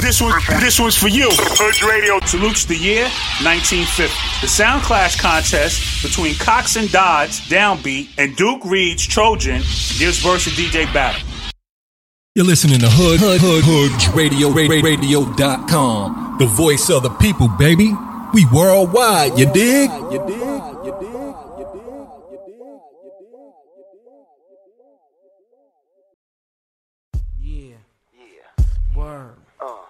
This one's for you. Hood Radio salutes the year 1950. The Sound Clash contest between Cox and Dodds, Downbeat, and Duke Reed's Trojan gives birth to DJ Battle. You're listening to Hood Radio, radio.com. The voice of the people, baby. We worldwide, you dig? Yeah. Word.